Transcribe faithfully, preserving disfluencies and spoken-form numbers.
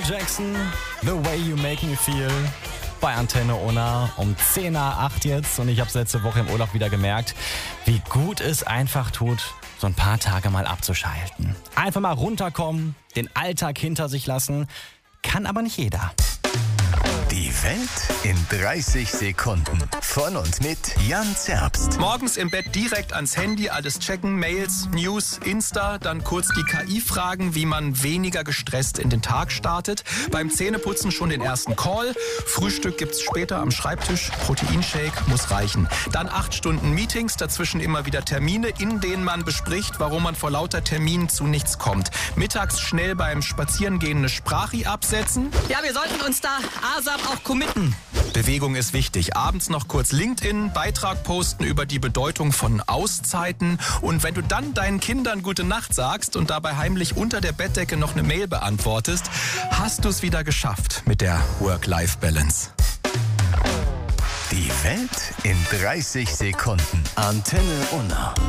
Jackson, The Way You Make Me Feel bei Antenne Unna um zehn nach acht jetzt. Und ich habe es letzte Woche im Urlaub wieder gemerkt, wie gut es einfach tut, so ein paar Tage mal abzuschalten. Einfach mal runterkommen, den Alltag hinter sich lassen. Kann aber nicht jeder. Die Welt in dreißig Sekunden. Von und mit Jan Zerbst. Morgens im Bett direkt ans Handy, alles checken, Mails, News, Insta, dann kurz die K I fragen, wie man weniger gestresst in den Tag startet. Beim Zähneputzen schon den ersten Call. Frühstück gibt's später am Schreibtisch. Proteinshake muss reichen. Dann acht Stunden Meetings, dazwischen immer wieder Termine, in denen man bespricht, warum man vor lauter Terminen zu nichts kommt. Mittags schnell beim Spazierengehen eine Sprachi absetzen. Ja, wir sollten uns da ASAP auch committen. Bewegung ist wichtig. Abends noch kurz LinkedIn, Beitrag posten über die Bedeutung von Auszeiten. Und wenn du dann deinen Kindern gute Nacht sagst und dabei heimlich unter der Bettdecke noch eine Mail beantwortest, hast du es wieder geschafft mit der Work-Life-Balance. Die Welt in dreißig Sekunden. Antenne Unna.